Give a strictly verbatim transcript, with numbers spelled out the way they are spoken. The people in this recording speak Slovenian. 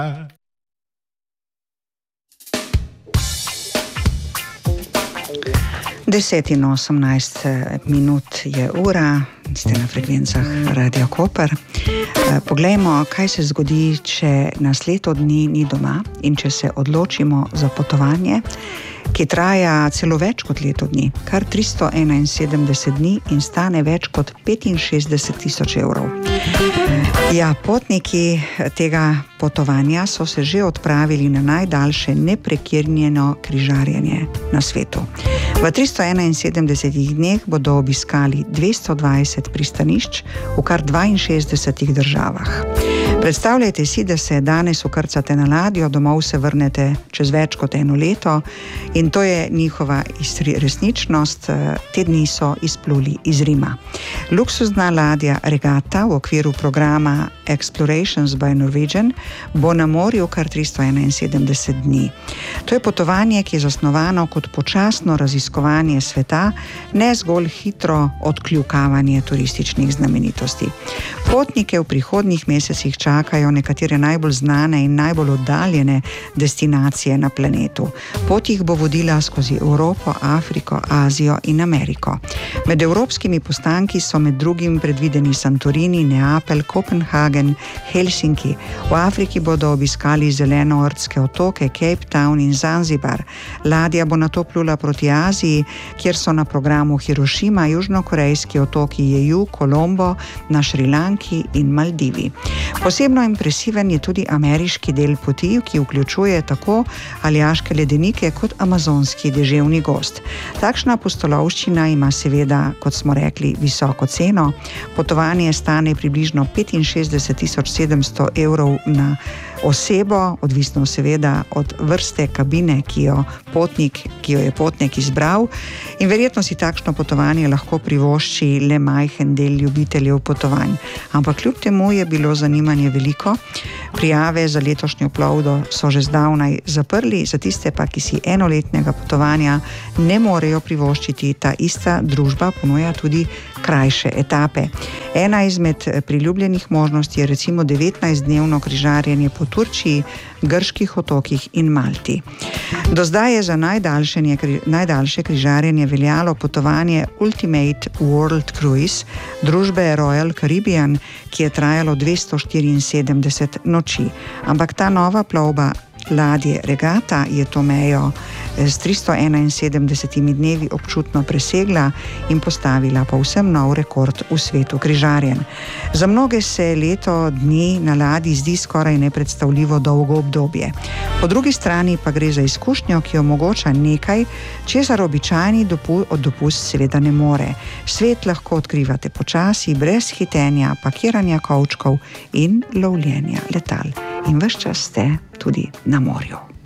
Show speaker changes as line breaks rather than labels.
deset in osemnajst minut je ura, ste na frekvencah Radio Koper. Poglejmo, kaj se zgodi, če nas leto dni ni doma in če se odločimo za potovanje, ki traja celo več kot leto dni, kar tristo enainsedemdeset dni in stane več kot petinšestdeset tisoč evrov. Ja, potniki tega potovanja so se že odpravili na najdaljše neprekirnjeno križarjenje na svetu. V tristo enainsedemdesetih dneh bodo obiskali dvesto dvajset pristanišč v kar dvainšestdesetih državah. Predstavljajte si, da se danes ukrcate na ladjo, domov se vrnete čez več kot eno leto in to je njihova resničnost. Te dni so izpluli iz Rima. Luksuzna ladja Regata v okviru programa Explorations by Norwegian bo na morju kar tristo enainsedemdeset dni. To je potovanje, ki je zasnovano kot počasno raziskovanje sveta, ne zgolj hitro odkljukavanje turističnih znamenitosti. Potnike v prihodnjih mesecih čakajo nekatere najbolj znane in najbolj oddaljene destinacije na planetu. Pot jih bo vodila skozi Evropo, Afriko, Azijo in Ameriko. Med evropskimi postanki so med drugim predvideni Santorini, Neapelj, Kopenhagen, Helsinki. V Afriki bodo obiskali zelenoortske otoke Cape Town in Zanzibar. Ladja bo nato plula proti Aziji, kjer so na programu Hirošima, južnokorejski otoki Jeju, Kolombo, na Šrilanki in Maldivi. Posebno impresiven je tudi ameriški del poti, ki vključuje tako aljaške ledenike kot amazonski deževni gozd. Takšna pustolovščina ima seveda, kot smo rekli, visoko ceno. Potovanje stane približno petinšestdeset tisoč sedemsto evrov na osebo, odvisno seveda od vrste kabine, ki jo potnik, ki jo je potnik izbral, in verjetno si takšno potovanje lahko privošči le majhen del ljubiteljev potovanj. Ampak kljub temu je bilo zanimanje veliko. Prijave za letošnjo plovdo so že zdavnaj zaprli, za tiste pa, ki si enoletnega potovanja ne morejo privoščiti, ta ista družba ponuja tudi krajše etape. Ena izmed priljubljenih možnosti je recimo devetnajstdnevno križarjenje po Turčiji, grških otokih in Malti. Do zdaj je za najdaljše križarjenje veljalo potovanje Ultimate World Cruise družbe Royal Caribbean, ki je trajalo dvesto štiriinsedemdeset noči. Ampak ta nova plovba ladje Regata je to mejo s tristo enainsedemdesetimi dnevi občutno presegla in postavila povsem nov rekord v svetu križarjenj. Za mnoge se leto dni na ladji zdi skoraj nepredstavljivo dolgo obdobje. Po drugi strani pa gre za izkušnjo, ki omogoča nekaj, česar običajni dopu, od dopust seveda ne more. Svet lahko odkrivate počasi, brez hitenja, pakiranja kovčkov in lovljenja letal. In ves čas ste tudi na morju.